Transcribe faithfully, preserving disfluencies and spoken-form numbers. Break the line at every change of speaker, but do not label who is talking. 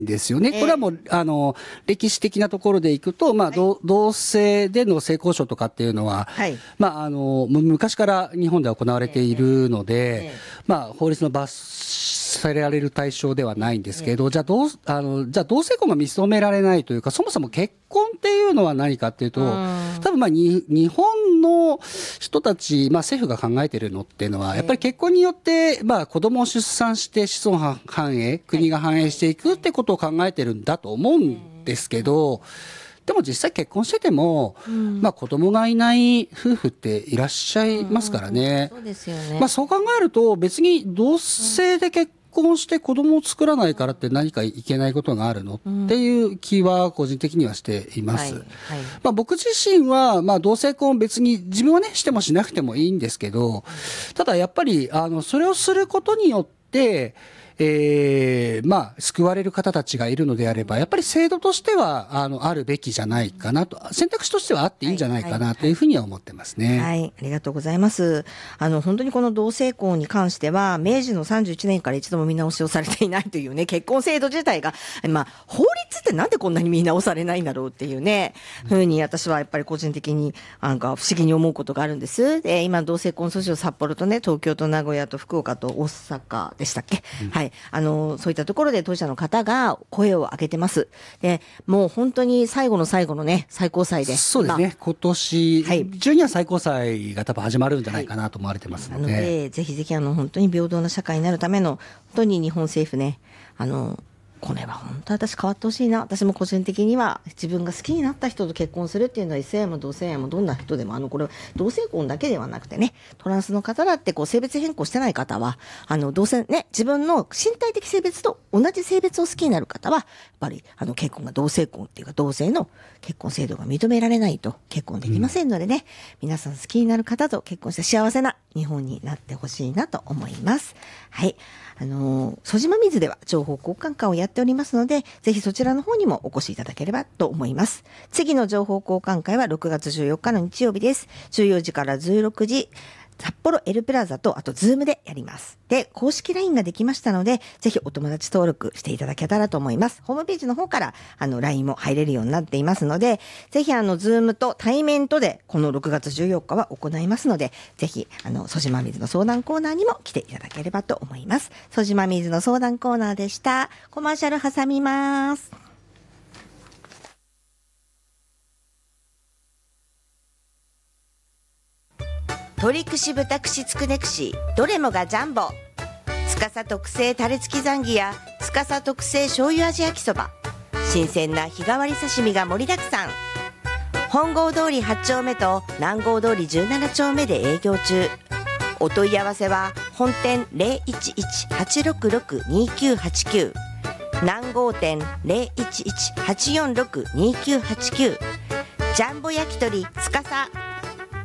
ですよね。これはもう、えー、あの歴史的なところでいくと、まあ、はい、同, 同性での性交渉とかっていうのは、はい、まあ、あの昔から日本では行われているので、えーえー、まあ、法律の罰されられる対象ではないんですけど、えー、じゃあどうあのじゃあ同性婚が認められないというか、そもそも結婚っていうのは何かっていうと、多分まあに日本の人たち、まあ、政府が考えているのっていうのは、やっぱり結婚によって、まあ、子供を出産して子孫繁栄、国が繁栄していくってことを考えてるんだと思うんですけど、でも実際結婚してても、うん、まあ、子供がいない夫婦っていらっしゃいますからね。
そうですよね。
まあ、そう考えると別に同性で結婚して子供を作らないからって何かいけないことがあるの、うん、っていう気は個人的にはしています。はいはい、まあ、僕自身はまあ同性婚別に自分はねしてもしなくてもいいんですけど、ただやっぱりあのそれをすることによってえー、まあ救われる方たちがいるのであれば、やっぱり制度としてはあのあるべきじゃないかなと、選択肢としてはあっていいんじゃないかなというふうには思ってますね。
はい、はいはい、ありがとうございます。あの本当にこの同性婚に関しては明治のさんじゅういちねんから一度も見直しをされていないというね、結婚制度自体が、まあ、法律ってなんでこんなに見直されないんだろうっていうね、うん、ふうに私はやっぱり個人的になんか不思議に思うことがあるんです。で、今同性婚訴訟札幌とね、東京と名古屋と福岡と大阪でしたっけ、うん、はい、あのそういったところで当事者の方が声を上げてます。で、もう本当に最後の最後のね、最高裁で。
そうですね。まあ、今年中には最高裁が多分始まるんじゃないかなと思われてますので。はい、なので、
ぜひぜひあの本当に平等な社会になるための、本当に日本政府ね、あの、これは本当私変わってほしいな。私も個人的には自分が好きになった人と結婚するっていうのは異性愛も同性愛もどんな人でも、あのこれ同性婚だけではなくてね、トランスの方だってこう性別変更してない方は、あの同性ね、自分の身体的性別と同じ性別を好きになる方はやっぱりあの結婚が同性婚っていうか同性の結婚制度が認められないと結婚できませんのでね、うん、皆さん好きになる方と結婚して幸せな日本になってほしいなと思います。はい。あの、曽島水では情報交換会をやっておりますので、ぜひそちらの方にもお越しいただければと思います。次の情報交換会はろくがつじゅうよっかの日曜日です。じゅうよじからじゅうろくじ、札幌エルプラザとあとズームでやります。で、公式 ライン ができましたので、ぜひお友達登録していただけたらと思います。ホームページの方からあの ライン も入れるようになっていますので、ぜひあのズームと対面とでこのろくがつじゅうよっかは行いますので、ぜひあの曽島水の相談コーナーにも来ていただければと思います。曽島水の相談コーナーでした。コマーシャル挟みます。鳥串豚串つくね串どれもがジャンボ。司特製タレ付きザンギや司特製醤油味焼きそば、新鮮な日替わり刺身が盛りだくさん。本郷通りはち丁目と南郷通りじゅうなな丁目で営業中。お問い合わせは本店 ゼロいちいち はちろくろく にきゅうはちきゅう、南郷店 ゼロいちいち はちよんろく にきゅうはちきゅう、ジャンボ焼き鳥司。